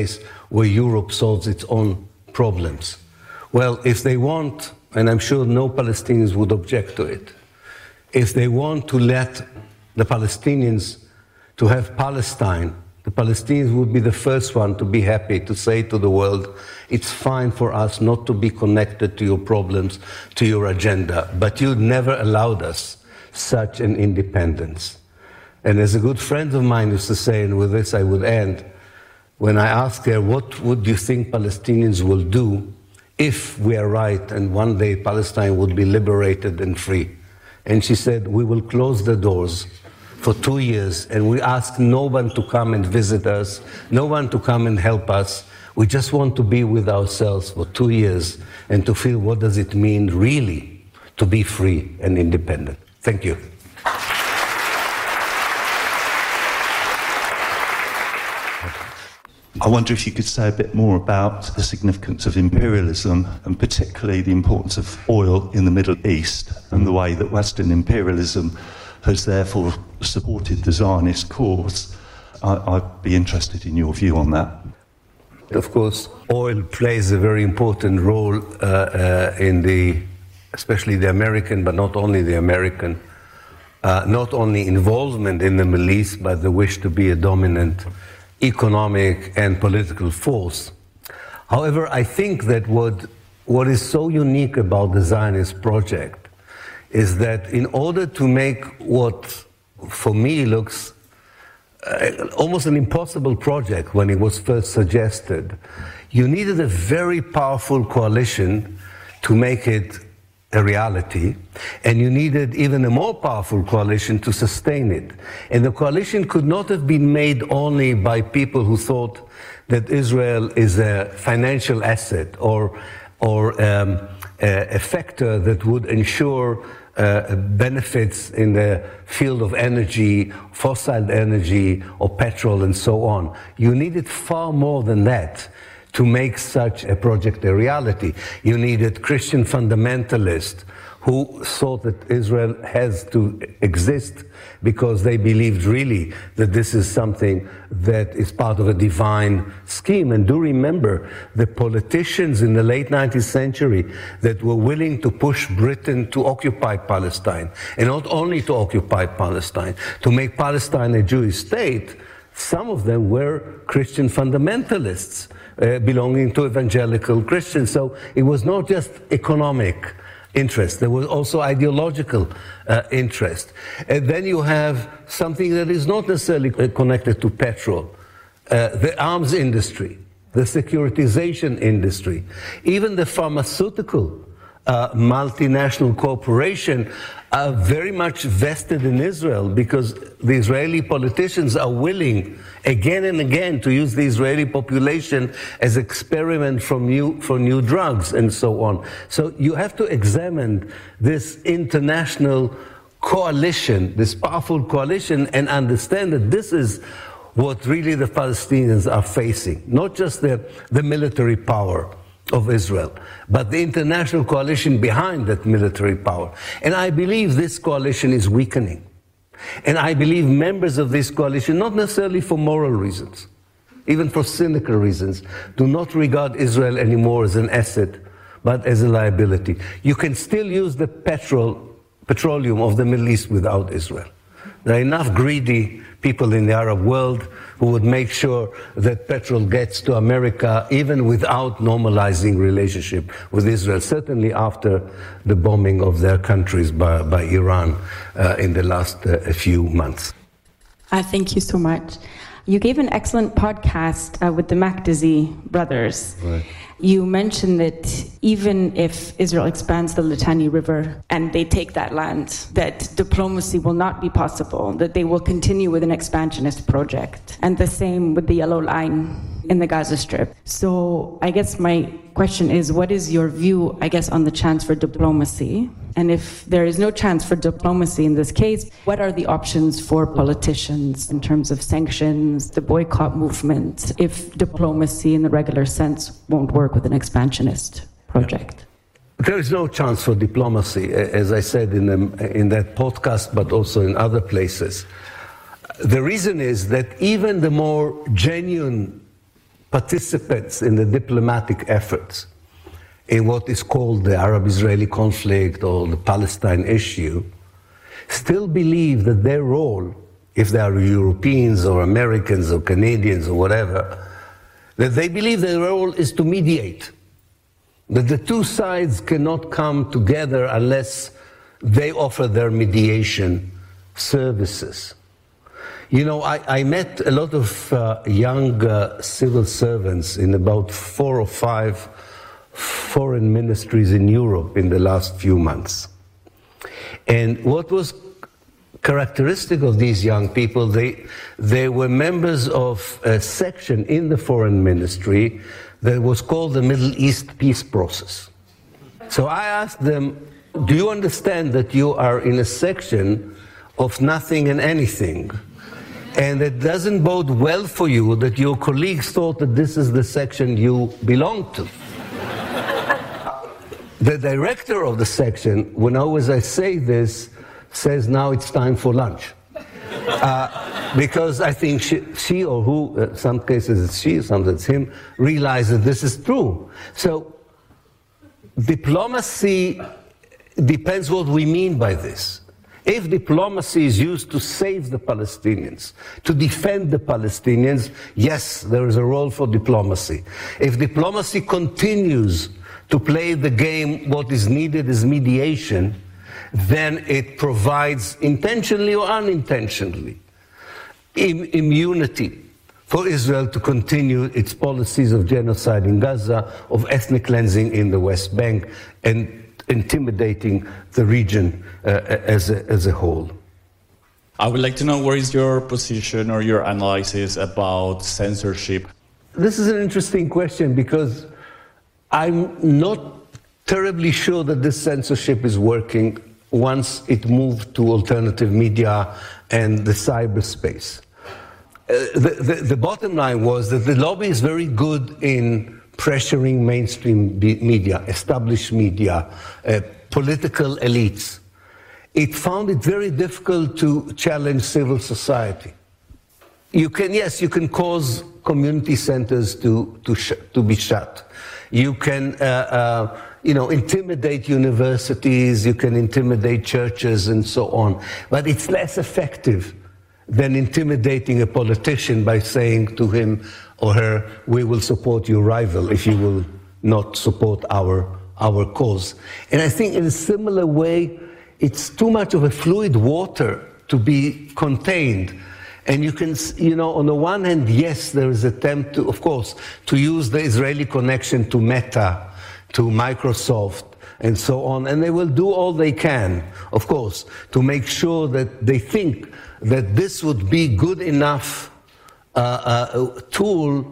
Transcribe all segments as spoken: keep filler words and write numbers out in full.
where Europe solves its own problems. Well, if they want, and I'm sure no Palestinians would object to it, if they want to let the Palestinians to have Palestine, the Palestinians would be the first one to be happy to say to the world, it's fine for us not to be connected to your problems, to your agenda, but you never allowed us such an independence. And as a good friend of mine used to say, and with this I would end, when I asked her, what would you think Palestinians will do if we are right and one day Palestine would be liberated and free? And she said, we will close the doors for two years and we ask no one to come and visit us, no one to come and help us. We just want to be with ourselves for two years and to feel what does it mean really to be free and independent. Thank you. I wonder if you could say a bit more about the significance of imperialism and particularly the importance of oil in the Middle East and the way that Western imperialism has therefore supported the Zionist cause. I, I'd be interested in your view on that. Of course, oil plays a very important role uh, uh, in the, especially the American, but not only the American, uh, not only involvement in the Middle East, but the wish to be a dominant economic and political force. However, I think that what, what is so unique about the Zionist project is that in order to make what, for me, looks uh, almost an impossible project when it was first suggested, you needed a very powerful coalition to make it a reality, and you needed even a more powerful coalition to sustain it. And the coalition could not have been made only by people who thought that Israel is a financial asset or, or um, a, a factor that would ensure uh, benefits in the field of energy, fossil energy, or petrol, and so on. You needed far more than that to make such a project a reality. You needed Christian fundamentalists who thought that Israel has to exist because they believed really that this is something that is part of a divine scheme. And do remember the politicians in the late nineteenth century that were willing to push Britain to occupy Palestine, and not only to occupy Palestine, to make Palestine a Jewish state. Some of them were Christian fundamentalists, Uh, belonging to evangelical Christians. So it was not just economic interest, there was also ideological uh, interest. And then you have something that is not necessarily connected to petrol, uh, the arms industry, the securitization industry, even the pharmaceutical uh, multinational corporation are very much vested in Israel because the Israeli politicians are willing again and again to use the Israeli population as experiment for new, for new drugs and so on. So you have to examine this international coalition, this powerful coalition, and understand that this is what really the Palestinians are facing, not just the, the military power of Israel, but the international coalition behind that military power. And I believe this coalition is weakening. And I believe members of this coalition, not necessarily for moral reasons, even for cynical reasons, do not regard Israel anymore as an asset, but as a liability. You can still use the petrol, petroleum of the Middle East without Israel. There are enough greedy people in the Arab world who would make sure that petrol gets to America even without normalizing relationship with Israel, certainly after the bombing of their countries by, by Iran uh, in the last uh, few months. Uh, thank you so much. You gave an excellent podcast uh, with the Makdisi brothers. Right. You mentioned that even if Israel expands the Litani River and they take that land, that diplomacy will not be possible, that they will continue with an expansionist project. And the same with the Yellow Line in the Gaza Strip. So I guess my question is, what is your view, I guess, on the chance for diplomacy? And if there is no chance for diplomacy in this case, what are the options for politicians in terms of sanctions, the boycott movement, if diplomacy in the regular sense won't work with an expansionist project? There is no chance for diplomacy, as I said in, the, in that podcast, but also in other places. The reason is that even the more genuine participants in the diplomatic efforts in what is called the Arab-Israeli conflict or the Palestine issue still believe that their role, if they are Europeans or Americans or Canadians or whatever, that they believe their role is to mediate, that the two sides cannot come together unless they offer their mediation services. You know, I, I met a lot of uh, young uh, civil servants in about four or five foreign ministries in Europe in the last few months. And what was characteristic of these young people, they, they were members of a section in the foreign ministry that was called the Middle East Peace Process. So I asked them, do you understand that you are in a section of nothing and anything? And it doesn't bode well for you that your colleagues thought that this is the section you belong to. The director of the section, when always I say this, says now it's time for lunch. Uh, because I think she, she or who, uh, some cases it's she, sometimes it's him, realize that this is true. So diplomacy depends what we mean by this. If diplomacy is used to save the Palestinians, to defend the Palestinians, yes, there is a role for diplomacy. If diplomacy continues to play the game, what is needed is mediation, then it provides, intentionally or unintentionally, im- immunity for Israel to continue its policies of genocide in Gaza, of ethnic cleansing in the West Bank, and intimidating the region uh, as, a, as a whole. I would like to know what is your position or your analysis about censorship? This is an interesting question because I'm not terribly sure that this censorship is working once it moved to alternative media and the cyberspace. Uh, the, the, the bottom line was that the lobby is very good in pressuring mainstream media, established media, uh, political elites. It found it very difficult to challenge civil society. You can, yes, you can cause community centers to, to, sh- to be shut. You can, uh, uh, you know, intimidate universities, you can intimidate churches and so on. But it's less effective than intimidating a politician by saying to him or her, we will support your rival if you will not support our, our cause. And I think in a similar way, it's too much of a fluid water to be contained. And you can, you know, on the one hand, yes, there is an attempt to, of course, to use the Israeli connection to Meta, to Microsoft, and so on. And they will do all they can, of course, to make sure that they think that this would be good enough uh, uh, tool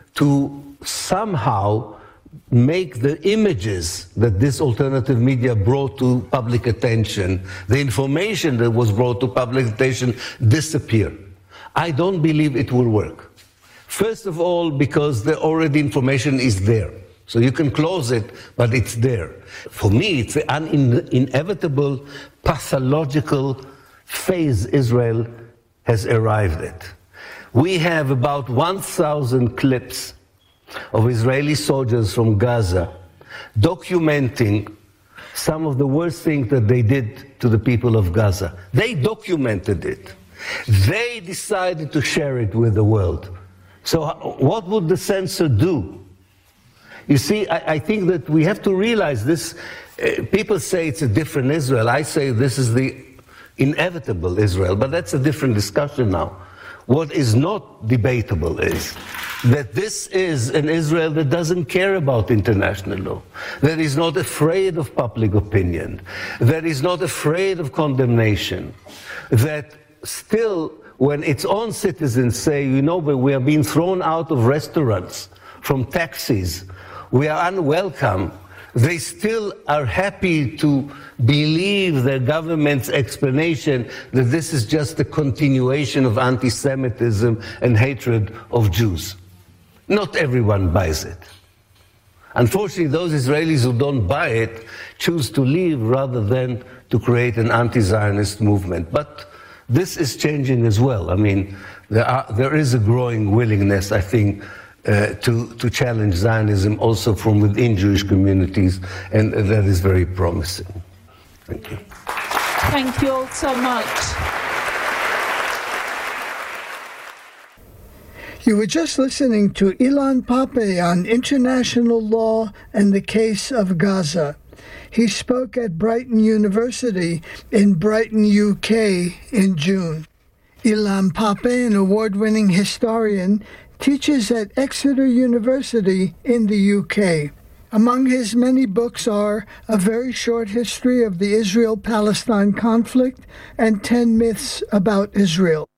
to somehow make the images that this alternative media brought to public attention, the information that was brought to public attention, disappear. I don't believe it will work. First of all, because the already information is there. So you can close it, but it's there. For me, it's an in- inevitable pathological phase Israel has arrived at. We have about one thousand clips of Israeli soldiers from Gaza documenting some of the worst things that they did to the people of Gaza. They documented it. They decided to share it with the world. So what would the censor do? You see, I, I think that we have to realize this. Uh, people say it's a different Israel. I say this is the inevitable Israel, but that's a different discussion now. What is not debatable is that this is an Israel that doesn't care about international law, that is not afraid of public opinion, that is not afraid of condemnation, that still, when its own citizens say, you know, but we are being thrown out of restaurants, from taxis, we are unwelcome, they still are happy to believe their government's explanation that this is just a continuation of anti-Semitism and hatred of Jews. Not everyone buys it. Unfortunately, those Israelis who don't buy it choose to leave rather than to create an anti-Zionist movement. But this is changing as well. I mean, there, are, there is a growing willingness, I think, uh, to, to challenge Zionism also from within Jewish communities, and that is very promising. Thank you. Thank you all so much. You were just listening to Ilan Pappé on international law and the case of Gaza. He spoke at Brighton University in Brighton, U K in June. Ilan Pappé, an award-winning historian, teaches at Exeter University in the U K. Among his many books are A Very Short History of the Israel-Palestine Conflict and Ten Myths About Israel.